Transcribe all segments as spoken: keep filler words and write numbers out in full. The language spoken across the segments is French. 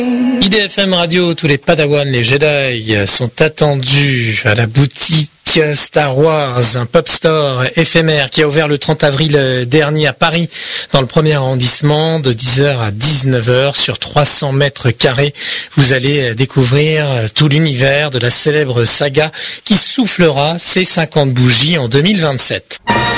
I D F M Radio, tous les Padawans, les Jedi sont attendus à la boutique Star Wars, un pop store éphémère qui a ouvert le trente avril dernier à Paris, dans le premier arrondissement, de dix heures à dix-neuf heures, sur trois cents mètres carrés. Vous allez découvrir tout l'univers de la célèbre saga qui soufflera ses cinquante bougies en deux mille vingt-sept.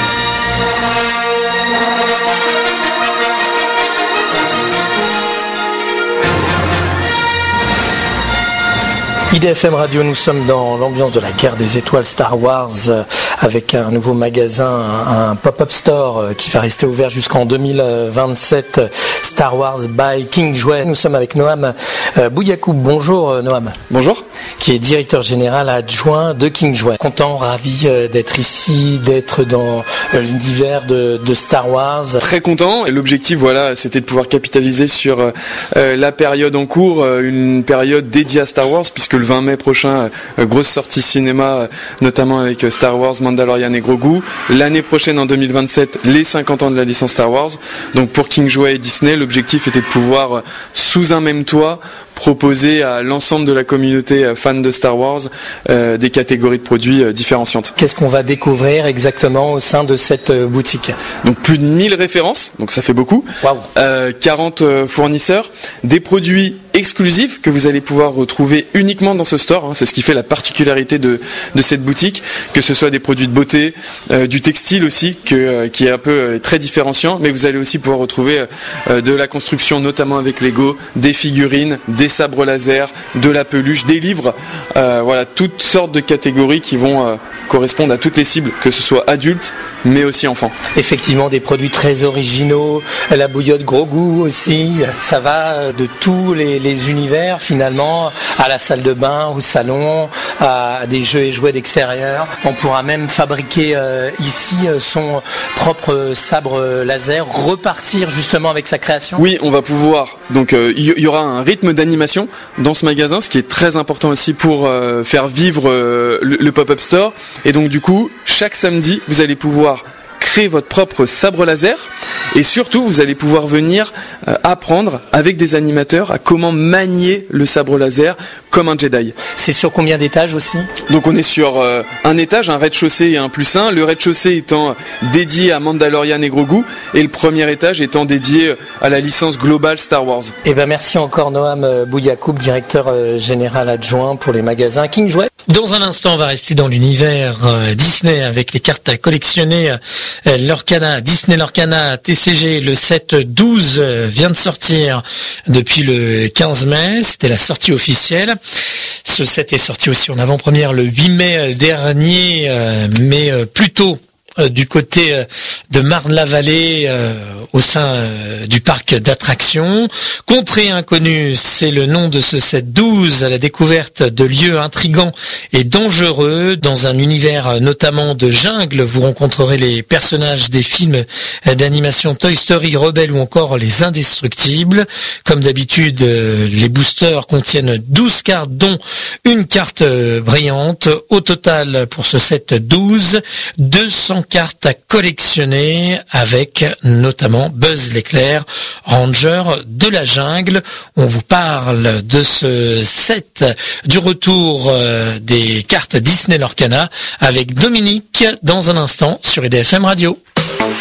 I D F M Radio, nous sommes dans l'ambiance de la guerre des étoiles Star Wars avec un nouveau magasin, un, un pop-up store qui va rester ouvert jusqu'en deux mille vingt-sept, Star Wars by Kingsway. Nous sommes avec Noam Bouyakoub. Bonjour Noam. Bonjour. Qui est directeur général adjoint de Kingsway. Content, ravi d'être ici, d'être dans l'univers de, de Star Wars. Très content. Et l'objectif, voilà, c'était de pouvoir capitaliser sur euh, la période en cours, une période dédiée à Star Wars, puisque le vingt mai prochain, euh, grosse sortie cinéma, euh, notamment avec euh, Star Wars, Mandalorian et Grogu. L'année prochaine, en deux mille vingt-sept, les cinquante ans de la licence Star Wars. Donc pour Kingsway et Disney, l'objectif était de pouvoir, euh, sous un même toit, proposer à l'ensemble de la communauté euh, fan de Star Wars euh, des catégories de produits euh, différenciantes. Qu'est-ce qu'on va découvrir exactement au sein de cette euh, boutique ? Donc plus de mille références, donc ça fait beaucoup. Waouh. Euh, quarante euh, fournisseurs, des produits exclusifs que vous allez pouvoir retrouver uniquement dans ce store, hein. C'est ce qui fait la particularité de, de cette boutique, que ce soit des produits de beauté, euh, du textile aussi, que, euh, qui est un peu euh, très différenciant, mais vous allez aussi pouvoir retrouver euh, de la construction, notamment avec Lego, des figurines, des sabres laser, de la peluche, des livres, euh, voilà, toutes sortes de catégories qui vont euh, correspondre à toutes les cibles, que ce soit adultes, mais aussi enfants. Effectivement, des produits très originaux, la bouillotte Grogu aussi, ça va de tous les, les univers finalement, à la salle de bain, au salon, à des jeux et jouets d'extérieur. On pourra même fabriquer euh, ici son propre sabre laser, repartir justement avec sa création. Oui, on va pouvoir, donc il euh, y, y aura un rythme d'animation dans ce magasin, ce qui est très important aussi pour euh, faire vivre euh, le, le pop-up store. Et donc du coup, chaque samedi, vous allez pouvoir créer votre propre sabre laser et surtout vous allez pouvoir venir euh, apprendre avec des animateurs à comment manier le sabre laser comme un Jedi. C'est sur combien d'étages aussi ? Donc on est sur euh, un étage, un rez-de-chaussée et un plus un, le rez-de-chaussée étant dédié à Mandalorian et Grogu et le premier étage étant dédié à la licence globale Star Wars. Eh ben merci encore Noam Bouyakoub, directeur euh, général adjoint pour les magasins Kingsway. Dans un instant, on va rester dans l'univers euh, Disney avec les cartes à collectionner. Euh, Lorcana, Disney Lorcana T C G, le sept douze euh, vient de sortir depuis le quinze mai. C'était la sortie officielle. Ce set est sorti aussi en avant-première le huit mai dernier, euh, mais euh, plus tôt. Euh, du côté euh, de Marne-la-Vallée, euh, au sein euh, du parc d'attractions. Contrée inconnue, c'est le nom de ce set douze, à la découverte de lieux intrigants et dangereux dans un univers euh, notamment de jungle. Vous rencontrerez les personnages des films euh, d'animation Toy Story, Rebelle ou encore Les Indestructibles. Comme d'habitude, euh, les boosters contiennent douze cartes, dont une carte euh, brillante. Au total, pour ce set douze, deux cents cartes à collectionner avec notamment Buzz l'éclair, Ranger de la jungle. On vous parle de ce set du retour euh, des cartes Disney Lorcana avec Dominique dans un instant sur I D F M Radio.